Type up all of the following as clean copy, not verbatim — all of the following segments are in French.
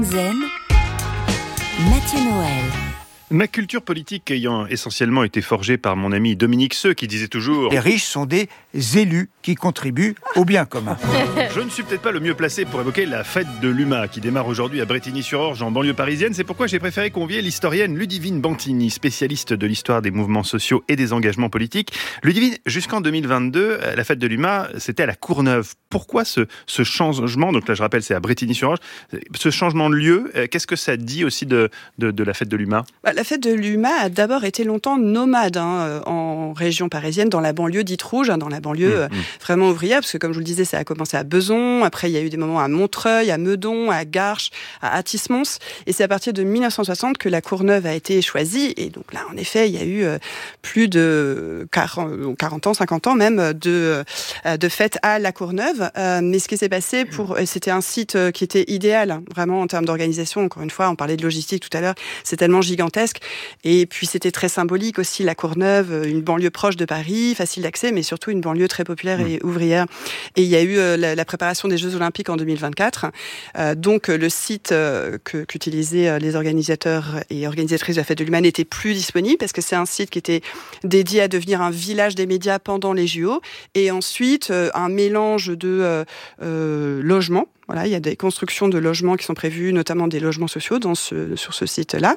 Zen, Mathieu Noël. Ma culture politique ayant essentiellement été forgée par mon ami Dominique Seux qui disait toujours « Les riches sont des élus qui contribuent au bien commun ». Je ne suis peut-être pas le mieux placé pour évoquer la fête de l'UMA qui démarre aujourd'hui à Brétigny-sur-Orge en banlieue parisienne. C'est pourquoi j'ai préféré convier l'historienne Ludivine Bantini, spécialiste de l'histoire des mouvements sociaux et des engagements politiques. Ludivine, jusqu'en 2022, la fête de l'UMA, c'était à la Courneuve. Pourquoi ce changement, donc là je rappelle c'est à Brétigny-sur-Orge, ce changement de lieu, qu'est-ce que ça dit aussi de la fête de l'UMA ? La fête de l'UMA a d'abord été longtemps nomade en région parisienne, dans la banlieue dite rouge, dans la banlieue vraiment ouvrière, parce que comme je vous le disais, ça a commencé à Besançon, après il y a eu des moments à Montreuil, à Meudon, à Garches, à Athis-Mons, et c'est à partir de 1960 que la Courneuve a été choisie, et donc là en effet il y a eu plus de 40 ans, 50 ans même de fêtes à la Courneuve, mais ce qui s'est passé, c'était un site qui était idéal, vraiment en termes d'organisation, encore une fois, on parlait de logistique tout à l'heure, c'est tellement gigantesque. Et puis c'était très symbolique aussi, la Courneuve, une banlieue proche de Paris, facile d'accès, mais surtout une banlieue très populaire et ouvrière. Et il y a eu la préparation des Jeux Olympiques en 2024. Donc le site qu'utilisaient les organisateurs et organisatrices de la fête de l'UMA n'était plus disponible parce que c'est un site qui était dédié à devenir un village des médias pendant les JO. Et ensuite, un mélange de logements. Voilà, il y a des constructions de logements qui sont prévues, notamment des logements sociaux sur ce site-là.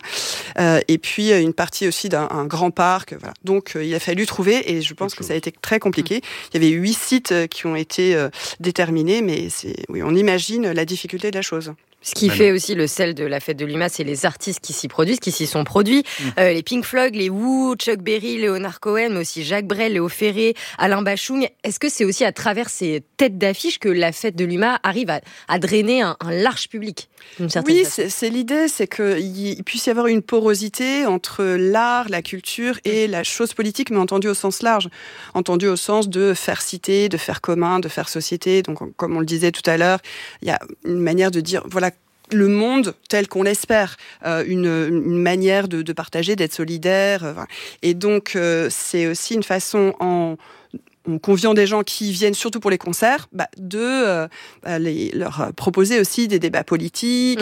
Et puis, une partie aussi d'un grand parc. Voilà. Donc, il a fallu trouver, et je pense que ça a été très compliqué. Il y avait 8 sites qui ont été déterminés, mais on imagine la difficulté de la chose. Ce qui fait aussi le sel de la fête de l'UMA, c'est les artistes qui s'y produisent, qui s'y sont produits. Les Pink Floyd, les Who, Chuck Berry, Leonard Cohen, mais aussi Jacques Brel, Léo Ferré, Alain Bachung. Est-ce que c'est aussi à travers ces têtes d'affiche que la fête de l'UMA arrive à drainer un large public, d'une certaine façon ? C'est l'idée, c'est qu'il puisse y avoir une porosité entre l'art, la culture et la chose politique, mais entendu au sens large. Entendu au sens de faire cité, de faire commun, de faire société. Donc, comme on le disait tout à l'heure, il y a une manière de dire, voilà, le monde tel qu'on l'espère, une manière de partager, d'être solidaire. Et donc, c'est aussi une façon en conviant des gens qui viennent surtout pour les concerts, de leur proposer aussi des débats politiques,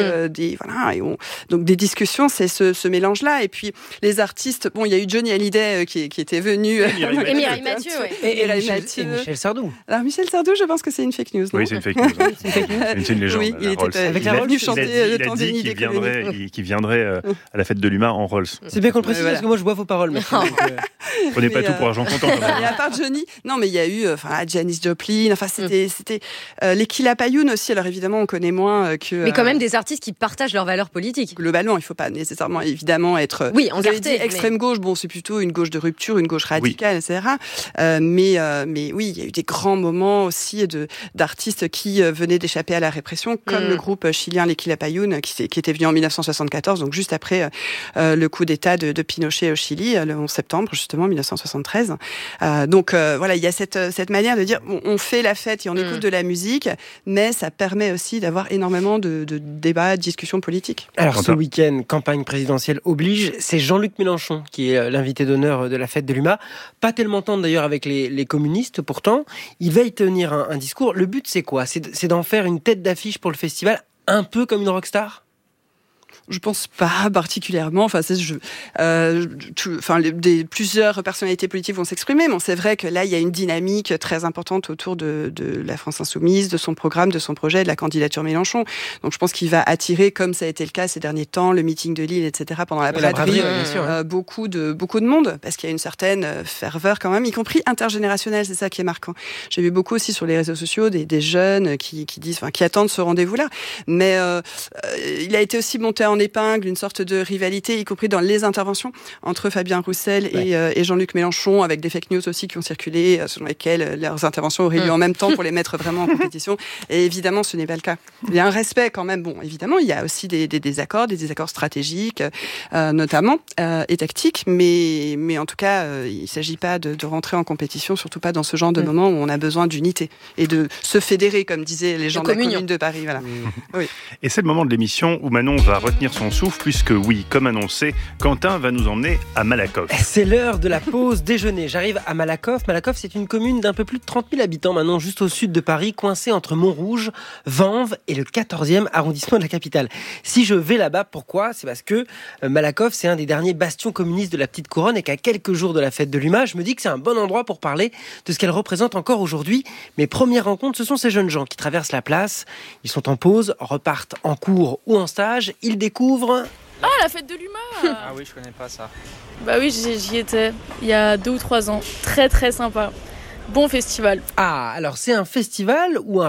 donc des discussions, c'est ce mélange-là. Et puis les artistes, il y a eu Johnny Hallyday qui était venu, et Mireille Mathieu, et Michel Sardou. Alors Michel Sardou, je pense que c'est une fake news. Non ? Oui, c'est une fake news. C'est une légende. Oui, il était venu chanter le temps des nids des colonies. Qu'il viendrait à la fête de l'UMA en Rolls. C'est bien qu'on le précise parce que moi je bois vos paroles. Prenez pas tout pour argent comptant. Et à part Johnny, non, mais il y a eu Janis Joplin, c'était les Killa Payoun aussi. Alors évidemment, on connaît moins que. Mais quand même des artistes qui partagent leurs valeurs politiques. Globalement, il faut pas nécessairement évidemment être. Oui, encarté. Extrême gauche, c'est plutôt une gauche de rupture, une gauche radicale, etc. Mais oui, il y a eu des grands moments aussi d'artistes qui venaient d'échapper à la répression, comme le groupe chilien les Killa Payoun, qui était venu en 1974, donc juste après le coup d'État de Pinochet au Chili, le 11 septembre justement 1973. Donc voilà, il y a cette manière de dire on fait la fête et on écoute de la musique, mais ça permet aussi d'avoir énormément de débats, de discussions politiques. Alors ce week-end, campagne présidentielle oblige, c'est Jean-Luc Mélenchon qui est l'invité d'honneur de la fête de l'UMA. Pas tellement tendre d'ailleurs avec les communistes, pourtant. Il va y tenir un discours. Le but c'est quoi ? C'est d'en faire une tête d'affiche pour le festival, un peu comme une rockstar ? Je pense pas particulièrement. Plusieurs personnalités politiques vont s'exprimer, mais c'est vrai que là, il y a une dynamique très importante autour de la France Insoumise, de son programme, de son projet, de la candidature Mélenchon. Donc, je pense qu'il va attirer, comme ça a été le cas ces derniers temps, le meeting de Lille, etc., pendant la braderie, beaucoup de monde, parce qu'il y a une certaine ferveur quand même, y compris intergénérationnelle. C'est ça qui est marquant. J'ai vu beaucoup aussi sur les réseaux sociaux des jeunes qui attendent ce rendez-vous-là. Mais il a été aussi monté en épingle une sorte de rivalité, y compris dans les interventions entre Fabien Roussel et Jean-Luc Mélenchon, avec des fake news aussi qui ont circulé, selon lesquelles leurs interventions auraient lieu en même temps pour les mettre vraiment en compétition. Et évidemment, ce n'est pas le cas. Il y a un respect quand même. Évidemment, il y a aussi des désaccords stratégiques, notamment, et tactiques, mais en tout cas, il ne s'agit pas de rentrer en compétition, surtout pas dans ce genre de moment où on a besoin d'unité et de se fédérer, comme disaient les gens de la Commune de Paris. Voilà. Oui. Et c'est le moment de l'émission où Manon va retenir son souffle puisque oui, comme annoncé, Quentin va nous emmener à Malakoff. C'est l'heure de la pause déjeuner. J'arrive à Malakoff. Malakoff, c'est une commune d'un peu plus de 30 000 habitants maintenant, juste au sud de Paris, coincée entre Montrouge, Vanves et le 14e arrondissement de la capitale. Si je vais là-bas, pourquoi ? C'est parce que Malakoff, c'est un des derniers bastions communistes de la petite couronne et qu'à quelques jours de la fête de l'UMA, je me dis que c'est un bon endroit pour parler de ce qu'elle représente encore aujourd'hui. Mes premières rencontres, ce sont ces jeunes gens qui traversent la place. Ils sont en pause, repartent en cours ou en stage. Ils découvrent... Ah, la fête de l'UMA. Ah oui, je connais pas ça. Bah oui, j'y étais il y a 2 ou 3 ans. Très très sympa. Bon festival. Ah, alors c'est un festival ou un